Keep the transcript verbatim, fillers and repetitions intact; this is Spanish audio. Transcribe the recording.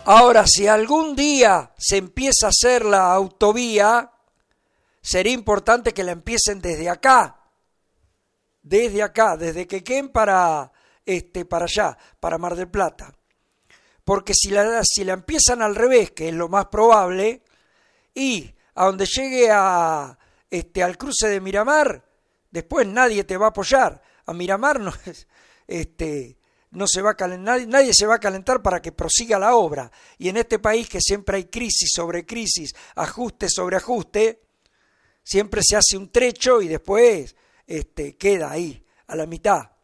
Ahora, si algún día se empieza a hacer la autovía, sería importante que la empiecen desde acá, desde acá, desde Quequén para, este, para allá, para Mar del Plata. Porque si la, si la empiezan al revés, que es lo más probable, y a donde llegue a, este, al cruce de Miramar, después nadie te va a apoyar. A Miramar no, este, no se va a calentar, nadie, nadie se va a calentar para que prosiga la obra. Y en este país que siempre hay crisis sobre crisis, ajuste sobre ajuste, siempre se hace un trecho y después este, queda ahí, a la mitad.